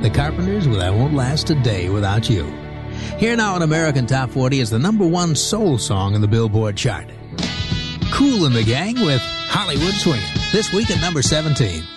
The Carpenters with I Won't Last a Day Without You. Here now on American Top 40 is the number one soul song in the Billboard chart. Kool and the Gang with Hollywood Swingin', this week at number 17.